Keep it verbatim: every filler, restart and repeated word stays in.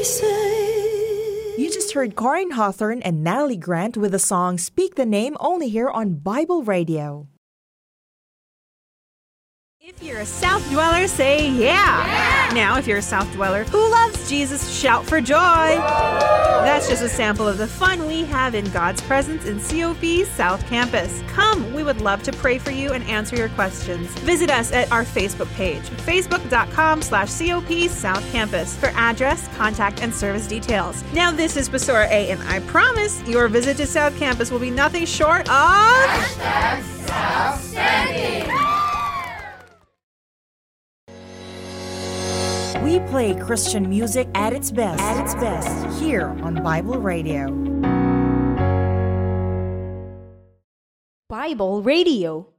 say. You just heard Corin Hawthorne and Natalie Grant with the song Speak the Name, only here on Bible Radio. If you're a South Dweller, say yeah. yeah! Now, if you're a South Dweller who loves Jesus, shout for joy. That's just a sample of the fun we have in God's presence in C O P South Campus. Come, we would love to pray for you and answer your questions. Visit us at our Facebook page, facebook.com slash COP South Campus, for address, contact, and service details. Now, this is Basora A, and I promise your visit to South Campus will be nothing short of... Hashtag Outstanding! We play Christian music at its best, at its best, here on Bible Radio. Bible Radio.